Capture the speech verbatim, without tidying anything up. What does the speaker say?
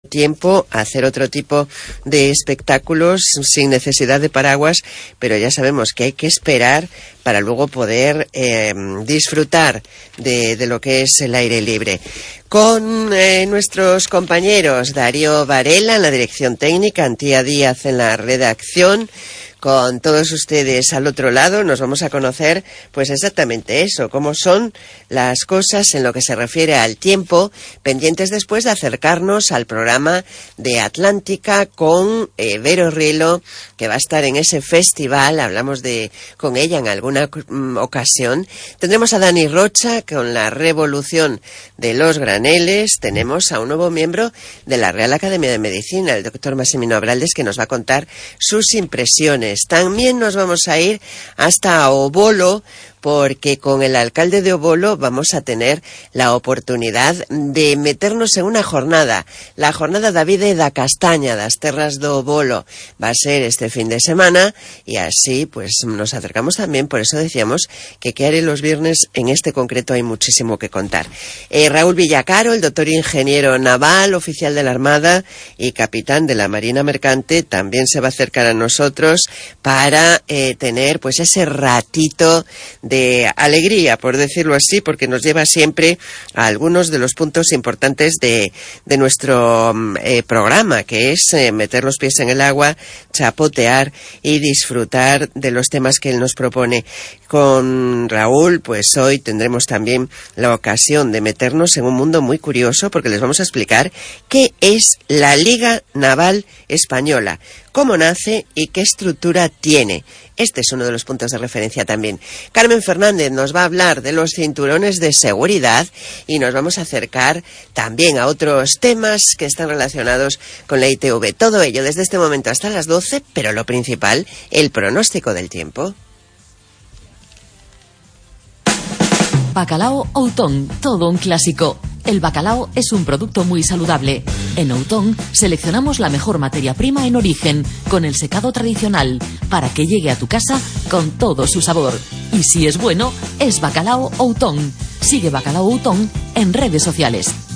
tiempo a hacer otro tipo de espectáculos sin necesidad de paraguas, pero ya sabemos que hay que esperar para luego poder eh, disfrutar de, de lo que es el aire libre. Con eh, nuestros compañeros Darío Varela en la dirección técnica, Antía Díaz en la redacción. Con todos ustedes al otro lado nos vamos a conocer pues exactamente eso, cómo son las cosas en lo que se refiere al tiempo, pendientes después de acercarnos al programa de Atlántica con eh, Vero Rielo, que va a estar en ese festival. Hablamos de con ella en alguna mm, ocasión. Tendremos a Dani Rocha con la revolución de los graneles. Tenemos a un nuevo miembro de la Real Academia de Medicina, el doctor Massimino Abraldes, que nos va a contar sus impresiones. También nos vamos a ir hasta Obolo, porque con el alcalde de Obolo vamos a tener la oportunidad de meternos en una jornada, la jornada Davide da Castaña das Terras do Obolo. Va a ser este fin de semana y así pues nos acercamos también, por eso decíamos que qué haré los viernes, en este concreto hay muchísimo que contar. Eh, Raúl Villacaro, el doctor ingeniero naval, oficial de la Armada y capitán de la Marina Mercante, también se va a acercar a nosotros para eh, tener pues ese ratito de alegría, por decirlo así, porque nos lleva siempre a algunos de los puntos importantes de, de nuestro eh, programa, que es eh, meter los pies en el agua, chapotear y disfrutar de los temas que él nos propone. Con Raúl, pues hoy tendremos también la ocasión de meternos en un mundo muy curioso, porque les vamos a explicar qué es la Liga Naval Española, cómo nace y qué estructura tiene. Este es uno de los puntos de referencia también. Carmen Fernández nos va a hablar de los cinturones de seguridad y nos vamos a acercar también a otros temas que están relacionados con la I T V. Todo ello desde este momento hasta las doce, pero lo principal, el pronóstico del tiempo. Bacalao Outón, todo un clásico. El bacalao es un producto muy saludable. En Outón seleccionamos la mejor materia prima en origen, con el secado tradicional, para que llegue a tu casa con todo su sabor. Y si es bueno, es Bacalao Outón. Sigue Bacalao Outón en redes sociales.